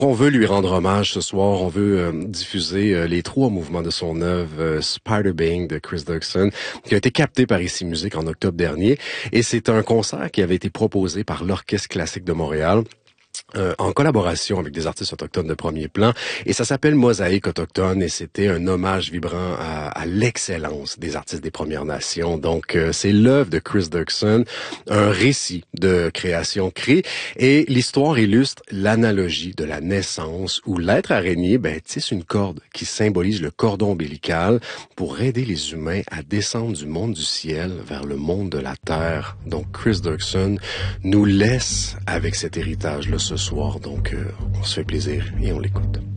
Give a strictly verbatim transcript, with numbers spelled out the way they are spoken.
On veut lui rendre hommage ce soir. On veut euh, diffuser euh, les trois mouvements de son œuvre euh, Spider Bang de Chris Dirksen, qui a été capté par Ici Musique en octobre dernier. Et c'est un concert qui avait été proposé par l'Orchestre classique de Montréal. Euh, en collaboration avec des artistes autochtones de premier plan, et ça s'appelle Mosaïque autochtone, et c'était un hommage vibrant à, à l'excellence des artistes des Premières Nations. Donc, euh, c'est l'œuvre de Chris Dirksen, un récit de création créée, et l'histoire illustre l'analogie de la naissance, où l'être araignée ben, tisse une corde qui symbolise le cordon ombilical pour aider les humains à descendre du monde du ciel vers le monde de la terre. Donc, Chris Dirksen nous laisse avec cet héritage-là ce soir, donc euh, on se fait plaisir et on l'écoute.